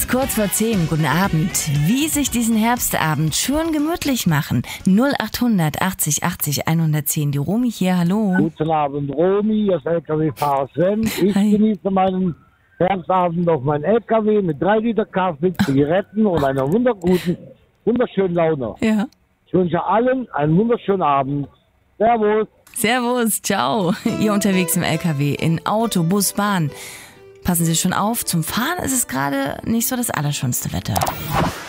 ist kurz vor 10. Guten Abend. Wie sich diesen Herbstabend schön gemütlich machen. 0800 80 80 110. Die Romy hier, hallo. Guten Abend, Romy, das LKW-Fahrer Sven. Ich genieße meinen Herbstabend auf meinen LKW mit 3 Liter Kaffee, Zigaretten und einer wunderschönen Laune. Ja. Ich wünsche allen einen wunderschönen Abend. Servus. Servus, ciao. Ihr unterwegs im LKW, in Auto, Bus, Bahn. Passen Sie schon auf, zum Fahren ist es gerade nicht so das allerschönste Wetter.